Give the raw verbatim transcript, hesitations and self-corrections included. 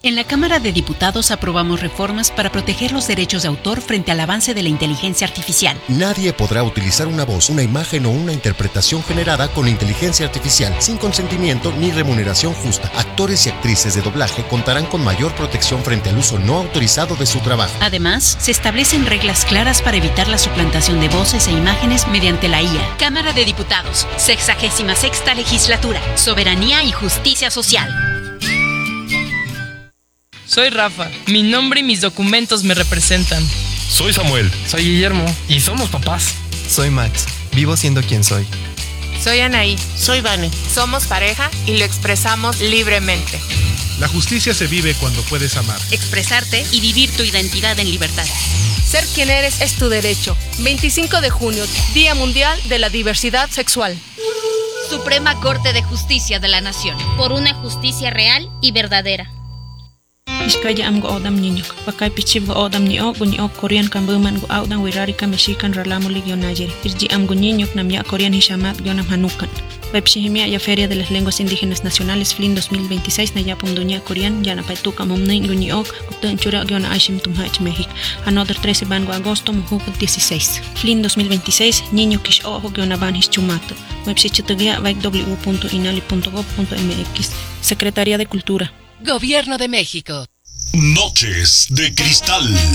En la Cámara de Diputados aprobamos reformas para proteger los derechos de autor frente al avance de la inteligencia artificial. Nadie podrá utilizar una voz, una imagen o una interpretación generada con inteligencia artificial sin consentimiento ni remuneración justa. Actores y actrices de doblaje contarán con mayor protección frente al uso no autorizado de su trabajo. Además, se establecen reglas claras para evitar la suplantación de voces e imágenes mediante la I A. Cámara de Diputados, sexagésima sexta legislatura, soberanía y justicia social. Soy Rafa, mi nombre y mis documentos me representan. Soy Samuel. Soy Guillermo. Y somos papás. Soy Max, vivo siendo quien soy. Soy Anaí. Soy Vane. Somos pareja y lo expresamos libremente. La justicia se vive cuando puedes amar, expresarte y vivir tu identidad en libertad. Ser quien eres es tu derecho. veinticinco de junio, Día Mundial de la Diversidad Sexual. Suprema Corte de Justicia de la Nación. Por una justicia real y verdadera. Iskaya am go odam niño, pakay pichib go odam ni o guni o Korean kambuman go audan wirari ka Mexican ralamo ligio Nayeri. Irji am go niño nam ya Korean hishamat gionam hanukan. Webshihimia ya Feria de las Lenguas Indígenas Nacionales Flin dos mil veintiséis na ya punduña Korean ya na paituka momnei guni ok guptan chura giona aishim tumhach México. Another trece ban go agosto mujuk dieciséis. Flin dos mil veintiséis niño kish o giona ban hischumato. Webshichitugia vaik w punto inali punto gob punto m x. Secretaría de Cultura. Gobierno de México. Noches de Cristal.